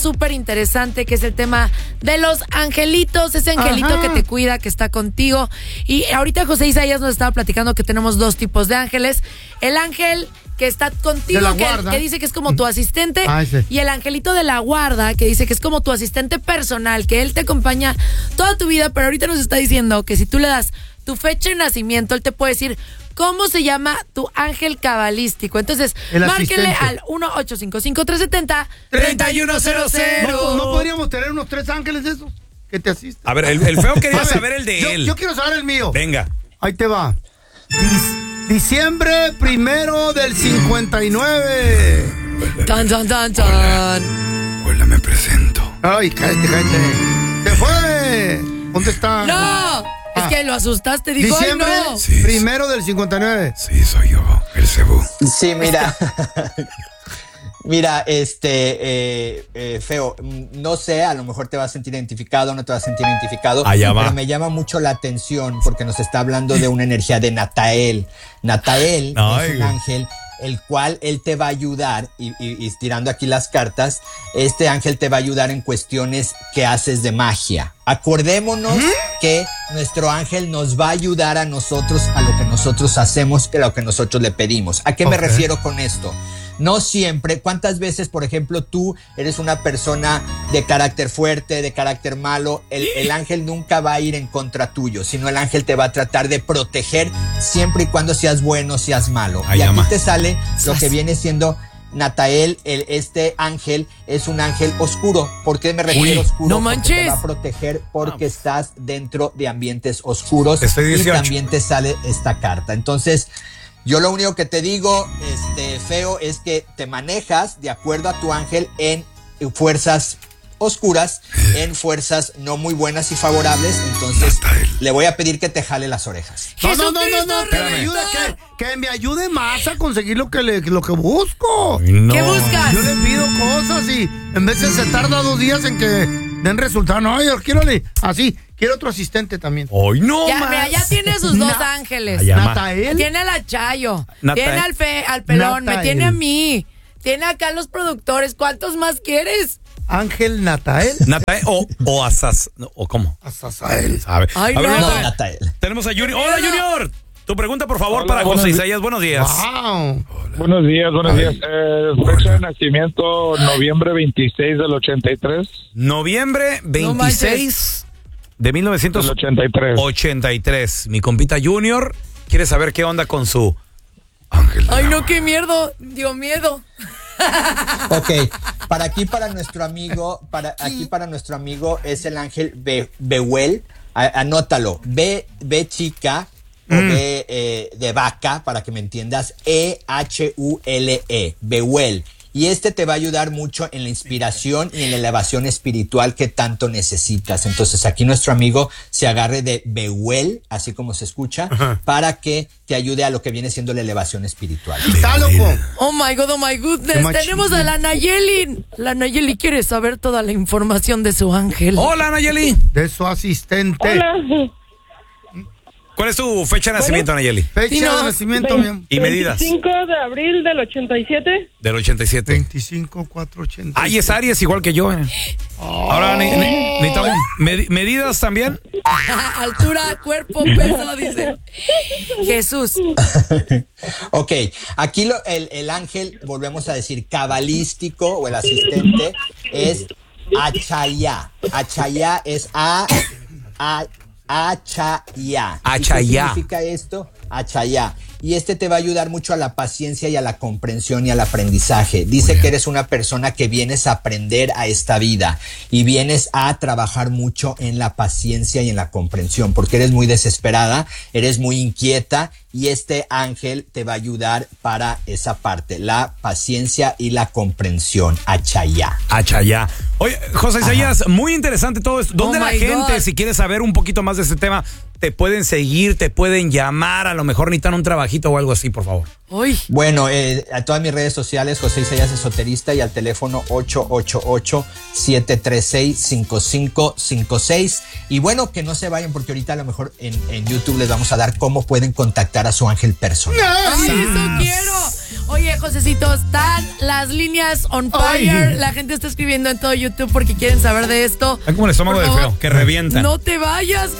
súper interesante, que es el tema de los angelitos, ese angelito que te cuida, que está contigo. Y ahorita José Isaías nos estaba platicando que tenemos dos tipos de ángeles. El ángel que está contigo, que dice que es como tu asistente, y el angelito de la guarda, que dice que es como tu asistente personal, que él te acompaña toda tu vida, pero ahorita nos está diciendo que si tú le das tu fecha de nacimiento, él te puede decir cómo se llama tu ángel cabalístico. Entonces, márquenle al 1-855-370-3100. ¿No podríamos tener unos 3 ángeles de esos que te asisten? A ver, el feo quería saber el de él. Yo quiero saber el mío. Venga. Ahí te va. Diciembre 1 del 59. Tan, tan, tan, tan. Hola, me presento. Ay, cállate. ¡Se fue! ¿Dónde está? ¡No! Es que lo asustaste, dijo, Diciembre ¡ay, no! Sí, 1 del 59. Sí, soy yo, el cebú. Sí, mira. Mira, feo, no sé, a lo mejor te vas a sentir identificado, no te vas a sentir identificado, pero me llama mucho la atención porque nos está hablando de una energía de Natael. Natael es un ángel el cual él te va a ayudar, y tirando aquí las cartas, este ángel te va a ayudar en cuestiones que haces de magia. Acordémonos que nuestro ángel nos va a ayudar a nosotros, a lo que nosotros hacemos, que a lo que nosotros le pedimos. ¿A qué me refiero con esto? No siempre. ¿Cuántas veces, por ejemplo, tú eres una persona de carácter fuerte, de carácter malo? El ángel nunca va a ir en contra tuyo, sino el ángel te va a tratar de proteger siempre y cuando seas bueno, seas malo. Y aquí te sale lo que viene siendo Natael. Este ángel es un ángel oscuro. ¿Por qué me refiero oscuro? No porque manches. te va a proteger porque estás dentro de ambientes oscuros. Y también te sale esta carta. Entonces, yo lo único que te digo, feo, es que te manejas de acuerdo a tu ángel en fuerzas oscuras, en fuerzas no muy buenas y favorables. Entonces, le voy a pedir que te jale las orejas. No, que me ayude más a conseguir lo que busco. No. ¿Qué buscas? Yo le pido cosas y en veces se tarda 2 días en que den resultado. No, yo quiero así. Quiero otro asistente también. ¡Ay, no! Ya tiene sus 2 ángeles. Natael. Tiene al Achayo. Tiene al Pelón. Me tiene a mí. Tiene acá a los productores. ¿Cuántos más quieres? Ángel Natael. Natael o Asas. ¿O cómo? Asazael. Ay, a ver, no, Natael. Tenemos a Junior. ¡Hola, Junior! Tu pregunta, por favor, para José Isaías. Buenos días. Wow. Buenos días. Fecha de nacimiento, noviembre 26 del 83. Noviembre 26 de 1983. Mi compita Junior quiere saber qué onda con su ángel. Ay, no, qué miedo. Dio miedo. Ok, para nuestro amigo es el ángel Behuel. Anótalo, B chica o B de vaca, para que me entiendas, EHULE, Behuel. Y te va a ayudar mucho en la inspiración y en la elevación espiritual que tanto necesitas. Entonces aquí nuestro amigo se agarre de Behuel, así como se escucha, para que te ayude a lo que viene siendo la elevación espiritual. ¡Está loco! Oh my goodness. Tenemos a la Nayeli. La Nayeli quiere saber toda la información de su ángel. Hola, Nayeli. De su asistente. Hola. ¿Cuál es tu fecha de nacimiento, Nayeli? Fecha de nacimiento, mi amor. ¿Y medidas? 25 de abril del 87. Del 87. 25, 4, 87. Ay, es Aries, igual que yo. Ahora necesitamos medidas también. Altura, cuerpo, peso, dice Jesús. Ok, aquí el ángel, volvemos a decir, cabalístico, o el asistente, es Achaya. Achaya es Achaya. ¿Qué significa esto? Achaya. Y te va a ayudar mucho a la paciencia y a la comprensión y al aprendizaje. Dice que eres una persona que vienes a aprender a esta vida y vienes a trabajar mucho en la paciencia y en la comprensión, porque eres muy desesperada, eres muy inquieta, y este ángel te va a ayudar para esa parte, la paciencia y la comprensión. Achaya. Achaya. Oye, José Isaías, muy interesante todo esto. ¿Dónde la gente, si quiere saber un poquito más de este tema, te pueden seguir, te pueden llamar, a lo mejor necesitan un trabajito o algo así, por favor? Uy. Bueno, a todas mis redes sociales, José Isaías Esoterista, y al teléfono 888-736-5556. Y bueno, que no se vayan, porque ahorita a lo mejor en YouTube les vamos a dar cómo pueden contactar a su ángel personal. ¡Ay, eso quiero! Oye, Josecito, están las líneas on fire. La gente está escribiendo en todo YouTube porque quieren saber de esto. Está como el estómago del Feo, que revienta. No te vayas,